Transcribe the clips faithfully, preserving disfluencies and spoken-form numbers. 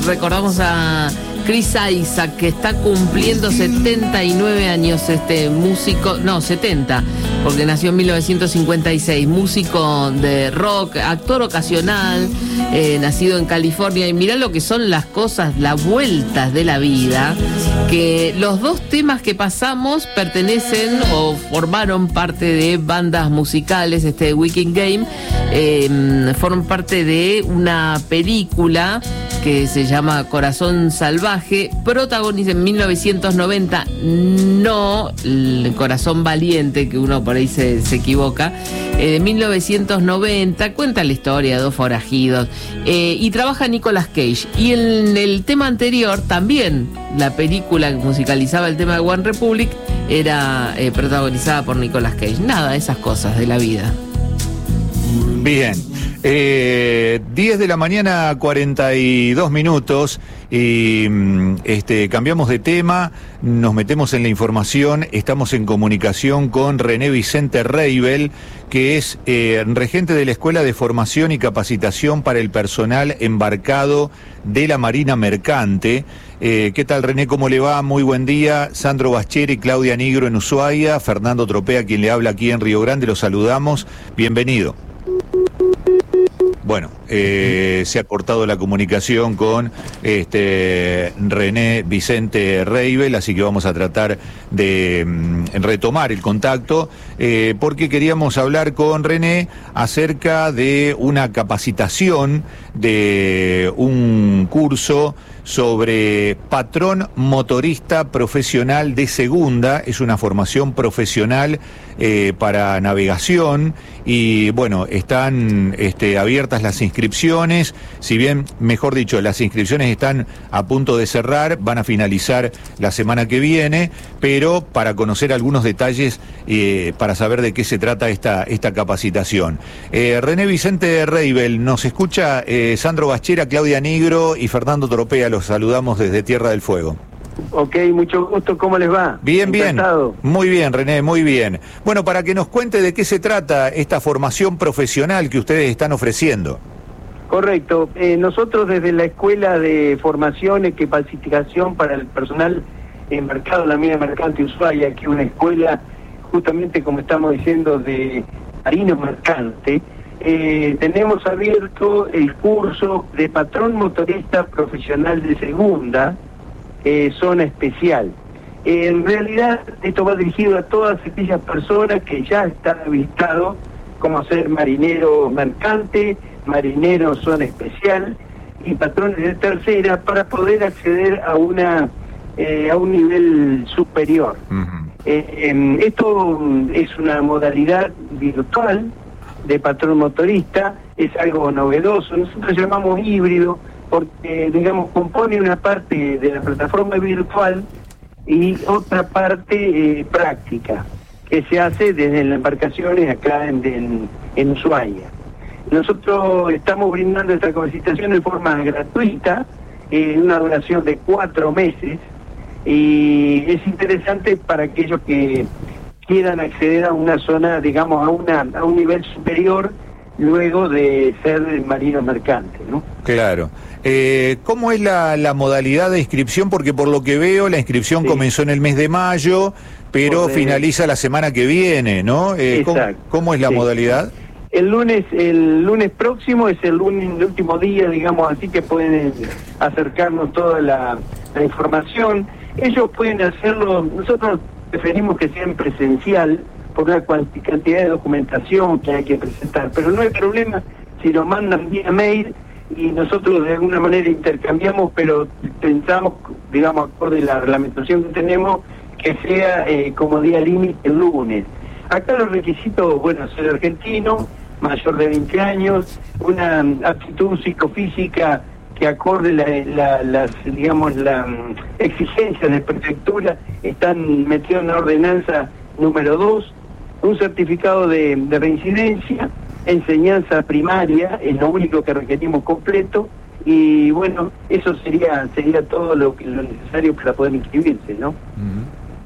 recordamos a Chris Isaak, que está cumpliendo setenta y nueve años, este músico, no, setenta, porque nació en mil novecientos cincuenta y seis, músico de rock, actor ocasional, eh, nacido en California, y mirá lo que son las cosas, las vueltas de la vida, que los dos temas que pasamos pertenecen o formaron parte de bandas musicales. Este Wicked Game eh, forman parte de una película que se llama Corazón Salvaje, protagonizada en mil novecientos noventa, no el Corazón Valiente, que uno por ahí se, se equivoca, eh, de mil novecientos noventa, cuenta la historia de dos forajidos, eh, y trabaja Nicolas Cage. Y en el tema anterior, también la película que musicalizaba el tema de One Republic era eh, protagonizada por Nicolas Cage. Nada, esas cosas de la vida. Bien. Eh, diez de la mañana, cuarenta y dos minutos, y este, cambiamos de tema, nos metemos en la información, estamos en comunicación con René Vicente Reibel, que es eh, regente de la Escuela de Formación y Capacitación para el Personal Embarcado de la Marina Mercante. Eh, ¿Qué tal, René? ¿Cómo le va? Muy buen día. Sandro Bascheri, Claudia Nigro en Ushuaia, Fernando Tropea, quien le habla aquí en Río Grande, los saludamos. Bienvenido. Bueno, eh, se ha cortado la comunicación con este René Vicente Reibel, así que vamos a tratar de mm, retomar el contacto, eh, porque queríamos hablar con René acerca de una capacitación, de un curso sobre patrón motorista profesional de segunda. Es una formación profesional eh, para navegación, y bueno, están este, abiertas las inscripciones. Si bien, mejor dicho, las inscripciones están a punto de cerrar, van a finalizar la semana que viene, pero para conocer algunos detalles, eh, para saber de qué se trata esta, esta capacitación. Eh, René Vicente Reibel, nos escucha eh, Sandro Baschera, Claudia Nigro y Fernando Tropea. Los saludamos desde Tierra del Fuego. Ok, mucho gusto, ¿cómo les va? Bien, Encantado. bien. Muy bien, René, muy bien. Bueno, para que nos cuente de qué se trata esta formación profesional que ustedes están ofreciendo. Correcto. Eh, nosotros desde la Escuela de Formación y Capacitación para el Personal Embarcado en la Marina Mercante Ushuaia, que es una escuela, justamente como estamos diciendo, de marino mercante, eh, tenemos abierto el curso de patrón motorista profesional de segunda, eh, zona especial. Eh, en realidad, esto va dirigido a todas aquellas personas que ya están habilitados como ser marinero mercante, marinero zona especial y patrones de tercera, para poder acceder a una eh, a un nivel superior. Uh-huh. eh, eh, esto es una modalidad virtual de patrón motorista, es algo novedoso. Nosotros llamamos híbrido porque, digamos, compone una parte de la plataforma virtual y otra parte eh, práctica, que se hace desde las embarcaciones acá en, en, en Ushuaia. Nosotros estamos brindando esta capacitación de forma gratuita, en eh, una duración de cuatro meses, y es interesante para aquellos que quieran acceder a una zona, digamos, a una a un nivel superior, luego de ser marino mercante, ¿no? Claro. Eh, ¿Cómo es la, la modalidad de inscripción? Porque por lo que veo, la inscripción sí. comenzó en el mes de mayo, pero de... finaliza la semana que viene, ¿no? Eh, ¿cómo, ¿Cómo es la sí. modalidad? El lunes, el lunes próximo es el, lunes, el último día, digamos así, que pueden acercarnos toda la, la información. Ellos pueden hacerlo, nosotros preferimos que sea en presencial, por una cantidad de documentación que hay que presentar, pero no hay problema si lo mandan vía mail y nosotros de alguna manera intercambiamos, pero pensamos, digamos, acorde a la reglamentación que tenemos, que sea eh, como día límite el lunes. Acá los requisitos, bueno, ser argentino, mayor de veinte años, una aptitud psicofísica que acorde la, la, las, digamos, la um, exigencias de prefectura, están metidos en la ordenanza número dos, un certificado de, de reincidencia, enseñanza primaria, es lo único que requerimos completo, y bueno, eso sería sería todo lo, que, lo necesario para poder inscribirse, ¿no? Uh-huh.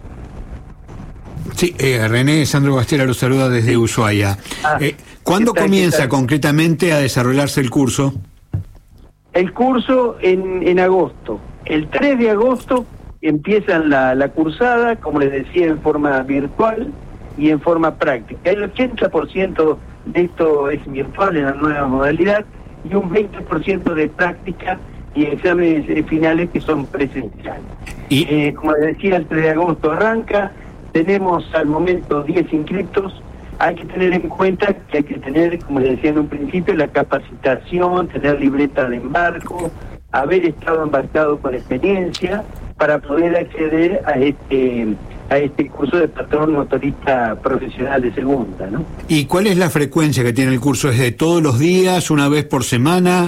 Sí, eh, René, Sandro Baschera lo saluda desde sí. Ushuaia. Ah, eh, ¿Cuándo comienza concretamente a desarrollarse el curso? El curso en, en agosto. El tres de agosto empiezan la, la cursada, como les decía, en forma virtual y en forma práctica. El ochenta por ciento de esto es virtual en la nueva modalidad y un veinte por ciento de práctica y exámenes eh, finales que son presenciales. Y eh, como les decía, el tres de agosto arranca, tenemos al momento diez inscriptos. Hay que tener en cuenta que hay que tener, como les decía en un principio, la capacitación, tener libreta de embarco, haber estado embarcado con experiencia para poder acceder a este a este curso de patrón motorista profesional de segunda, ¿no? ¿Y cuál es la frecuencia que tiene el curso? ¿Es de todos los días, una vez por semana?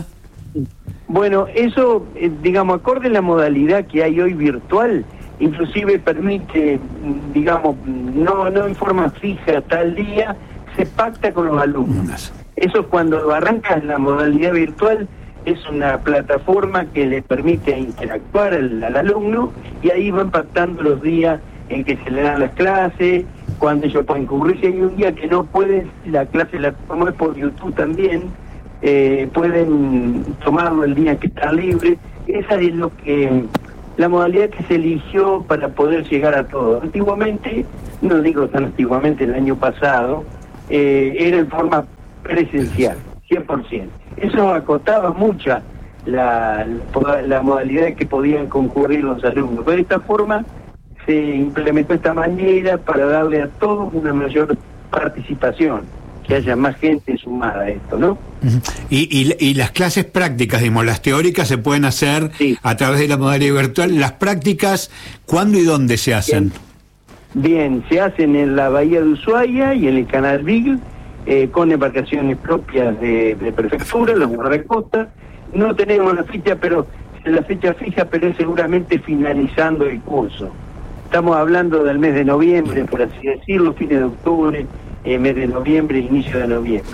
Bueno, eso, eh, digamos, acorde a la modalidad que hay hoy virtual, inclusive permite, digamos, no no en forma fija tal día, se pacta con los alumnos. Eso cuando arranca la modalidad virtual es una plataforma que le permite interactuar al, al alumno y ahí van pactando los días en que se le dan las clases, cuando ellos pueden cubrir. Si hay un día que no pueden, la clase la toman por YouTube también, eh, pueden tomarlo el día que está libre. Esa es lo que la modalidad que se eligió para poder llegar a todo. Antiguamente, no digo tan antiguamente, el año pasado, eh, era en forma presencial, cien por ciento. Eso acotaba mucho la, la, la modalidad que podían concurrir los alumnos. Pero de esta forma se implementó esta manera para darle a todos una mayor participación, que haya más gente sumada a esto, ¿no? Y, y, y las clases prácticas, digamos, las teóricas se pueden hacer sí. a través de la modalidad virtual. Las prácticas, ¿cuándo y dónde se hacen? Bien, Bien se hacen en la Bahía de Ushuaia y en el Canal Beagle, eh, con embarcaciones propias de, de prefectura, los guardacostas. No tenemos la fecha, pero la fecha fija, pero es seguramente finalizando el curso. Estamos hablando del mes de noviembre, por así decirlo, fines de octubre, eh, mes de noviembre, inicio de noviembre.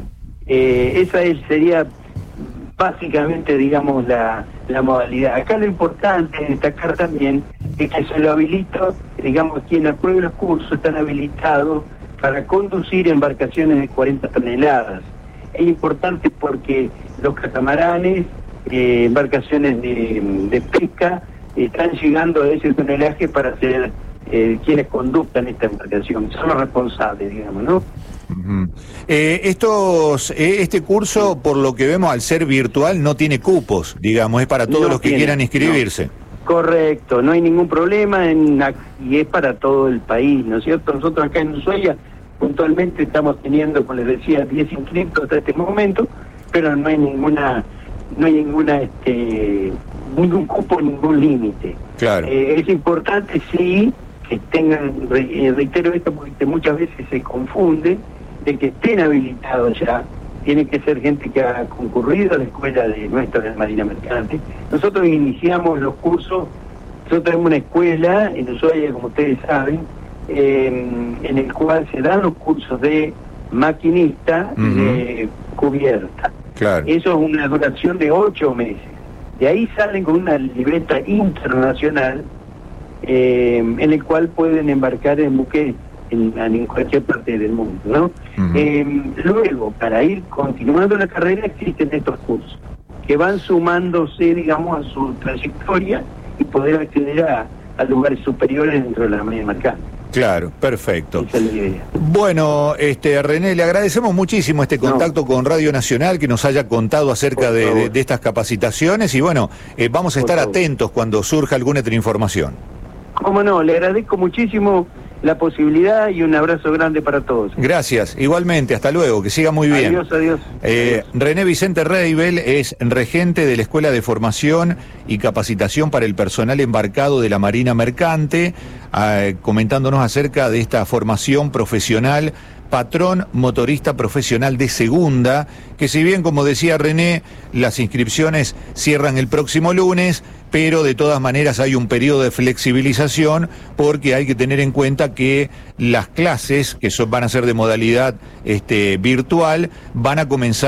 Eh, esa es, sería básicamente, digamos, la, la modalidad. Acá lo importante es destacar también es que se lo habilita, digamos, quien apruebe los cursos están habilitados para conducir embarcaciones de cuarenta toneladas. Es importante porque los catamaranes, eh, embarcaciones de, de pesca, están llegando a ese tonelaje para ser eh, quienes conduzcan esta embarcación. Son los responsables, digamos, ¿no? Uh-huh. eh, estos eh, este curso, por lo que vemos, al ser virtual, no tiene cupos, digamos, es para todos no los que tiene, quieran inscribirse. No. Correcto, no hay ningún problema en, y es para todo el país, ¿no es cierto? Nosotros acá en Ushuaia puntualmente estamos teniendo, como les decía, diez inscritos hasta este momento, pero no hay ninguna, no hay ninguna, este, ningún cupo, ningún límite. Claro. Eh, es importante, sí, que tengan, reitero esto porque muchas veces se confunde, de que estén habilitados ya. Tiene que ser gente que ha concurrido a la escuela de nuestra de Marina Mercante. Nosotros iniciamos los cursos, nosotros tenemos una escuela en Ushuaia, como ustedes saben, eh, en el cual se dan los cursos de maquinista y uh-huh. de cubierta. Claro. Eso es una duración de ocho meses. De ahí salen con una libreta internacional eh, en el cual pueden embarcar en buques en, en cualquier parte del mundo, ¿no? Uh-huh. Eh, luego, para ir continuando la carrera, existen estos cursos que van sumándose, digamos, a su trayectoria y poder acceder a, a lugares superiores dentro de la Marina Mercante. Claro, perfecto. Esa es la idea. Bueno, este René, le agradecemos muchísimo este contacto no. con Radio Nacional, que nos haya contado acerca de, de, de estas capacitaciones y bueno, eh, vamos a estar atentos cuando surja alguna otra información. Cómo no, le agradezco muchísimo la posibilidad y un abrazo grande para todos. Gracias, igualmente, hasta luego, que siga muy bien. Adiós, adiós. Eh, adiós. René Vicente Reibel es regente de la Escuela de Formación y Capacitación para el Personal Embarcado de la Marina Mercante, eh, comentándonos acerca de esta formación profesional, patrón motorista profesional de segunda, que si bien, como decía René, las inscripciones cierran el próximo lunes, pero de todas maneras hay un periodo de flexibilización porque hay que tener en cuenta que las clases, que son, van a ser de modalidad este, virtual, van a comenzar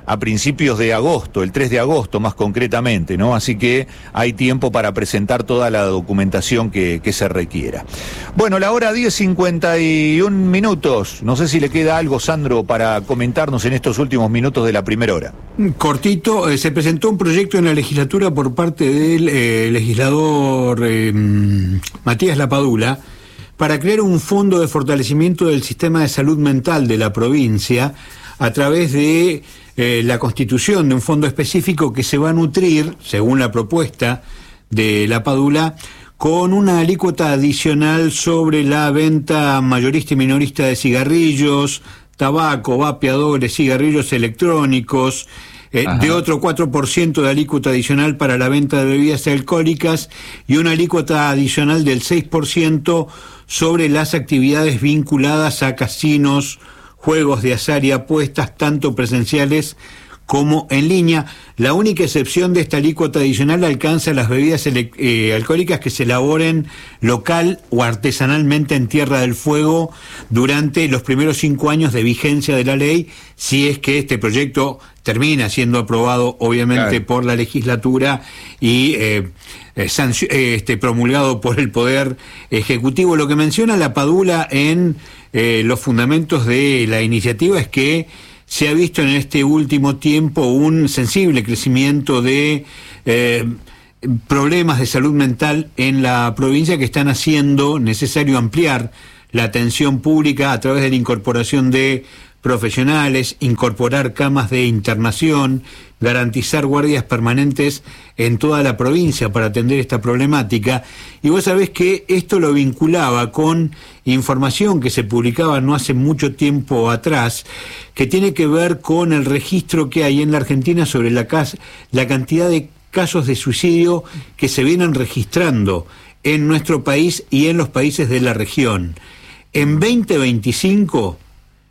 a principios de agosto, el tres de agosto más concretamente, ¿no? Así que hay tiempo para presentar toda la documentación que, que se requiera. Bueno, la hora diez cincuenta y un minutos. No sé si le queda algo, Sandro, para comentarnos en estos últimos minutos de la primera hora. Cortito, eh, se presentó un proyecto en la legislatura por parte del eh, legislador eh, Matías Lapadula para crear un fondo de fortalecimiento del sistema de salud mental de la provincia a través de eh, la constitución de un fondo específico que se va a nutrir, según la propuesta de Lapadula, con una alícuota adicional sobre la venta mayorista y minorista de cigarrillos, tabaco, vapeadores, cigarrillos electrónicos, eh, de otro cuatro por ciento de alícuota adicional para la venta de bebidas alcohólicas y una alícuota adicional del seis por ciento sobre las actividades vinculadas a casinos, juegos de azar y apuestas, tanto presenciales como en línea. La única excepción de esta alícuota adicional alcanza las bebidas eh, alcohólicas que se elaboren local o artesanalmente en Tierra del Fuego durante los primeros cinco años de vigencia de la ley, si es que este proyecto termina siendo aprobado, obviamente, claro, por la legislatura y eh, eh, eh, este, promulgado por el Poder Ejecutivo. Lo que menciona Lapadula en eh, los fundamentos de la iniciativa es que se ha visto en este último tiempo un sensible crecimiento de eh, problemas de salud mental en la provincia que están haciendo necesario ampliar la atención pública a través de la incorporación de profesionales, incorporar camas de internación, garantizar guardias permanentes en toda la provincia para atender esta problemática. Y vos sabés que esto lo vinculaba con información que se publicaba no hace mucho tiempo atrás, que tiene que ver con el registro que hay en la Argentina sobre la, cas- la cantidad de casos de suicidio que se vienen registrando en nuestro país y en los países de la región. En veinte veinticinco...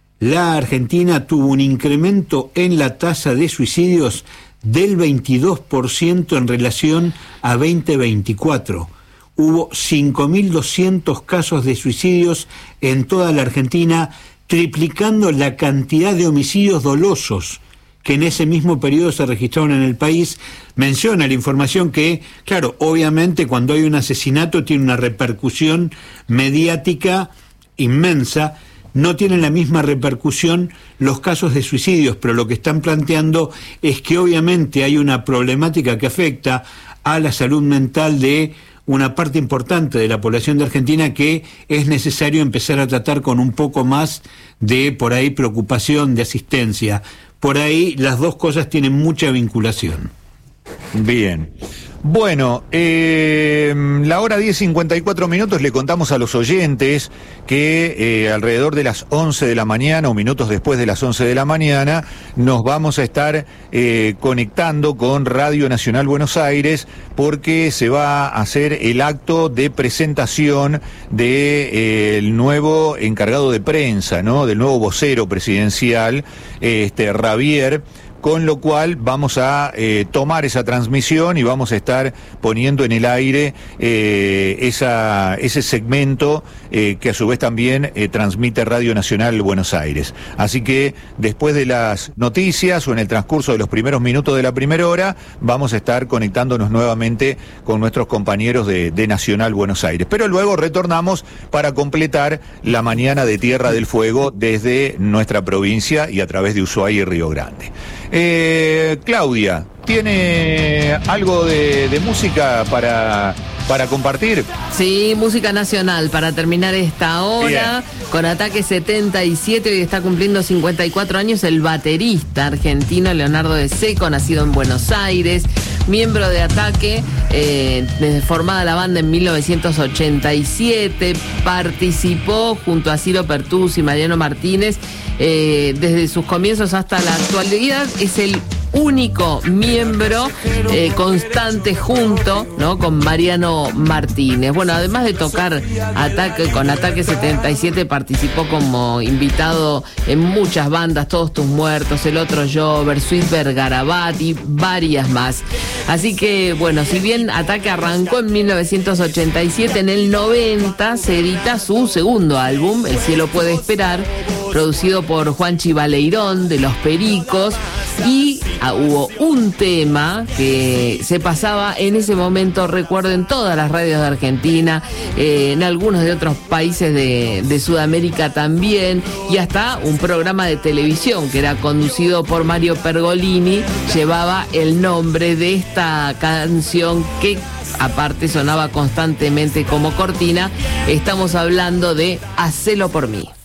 la Argentina tuvo un incremento en la tasa de suicidios del veintidós por ciento en relación a veinte veinticuatro. Hubo cinco mil doscientos casos de suicidios en toda la Argentina, triplicando la cantidad de homicidios dolosos que en ese mismo periodo se registraron en el país. Menciona la información que, claro, obviamente cuando hay un asesinato tiene una repercusión mediática inmensa. No tienen la misma repercusión los casos de suicidios, pero lo que están planteando es que obviamente hay una problemática que afecta a la salud mental de una parte importante de la población de Argentina que es necesario empezar a tratar con un poco más de, por ahí, preocupación, de asistencia. Por ahí las dos cosas tienen mucha vinculación. Bien. Bueno, eh, la hora diez cincuenta y cuatro minutos, le contamos a los oyentes que eh, alrededor de las once de la mañana o minutos después de las once de la mañana nos vamos a estar eh, conectando con Radio Nacional Buenos Aires porque se va a hacer el acto de presentación del de, eh, nuevo encargado de prensa, ¿no? Del nuevo vocero presidencial, este Javier. Con lo cual vamos a eh, tomar esa transmisión y vamos a estar poniendo en el aire eh, esa, ese segmento eh, que a su vez también eh, transmite Radio Nacional Buenos Aires. Así que después de las noticias o en el transcurso de los primeros minutos de la primera hora vamos a estar conectándonos nuevamente con nuestros compañeros de, de Nacional Buenos Aires. Pero luego retornamos para completar la mañana de Tierra del Fuego desde nuestra provincia y a través de Ushuaia y Río Grande. Eh, Claudia, ¿tiene algo de, de música para, para compartir? Sí, música nacional para terminar esta hora. Bien. Con Ataque setenta y siete, hoy está cumpliendo cincuenta y cuatro años el baterista argentino Leonardo de Seco, nacido en Buenos Aires, miembro de Ataque, eh, desde formada la banda en mil novecientos ochenta y siete, participó junto a Ciro Pertús y Mariano Martínez eh, desde sus comienzos hasta la actualidad. Es el único miembro eh, constante junto, ¿no?, con Mariano Martínez. Bueno, además de tocar Ataque con Ataque setenta y siete, participó como invitado en muchas bandas, Todos Tus Muertos, El Otro Yo, Versuit Vergarabat y varias más. Así que, bueno, si bien Ataque arrancó en mil novecientos ochenta y siete, en el noventa se edita su segundo álbum, El Cielo Puede Esperar, producido por Juanchi Baleirón de Los Pericos, y ah, hubo un tema que se pasaba en ese momento, recuerdo, en todas las radios de Argentina, eh, en algunos de otros países de, de Sudamérica también, y hasta un programa de televisión que era conducido por Mario Pergolini llevaba el nombre de esta canción que aparte sonaba constantemente como cortina. Estamos hablando de Hacelo por mí.